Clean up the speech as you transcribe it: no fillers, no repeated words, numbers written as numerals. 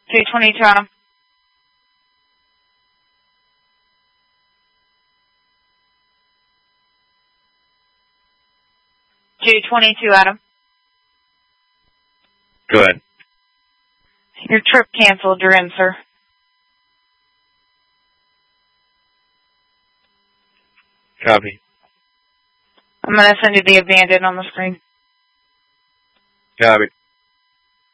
222, Adam. Adam. Go ahead. Your trip canceled. You're in, sir. Copy. I'm going to send you the abandoned on the screen. Copy.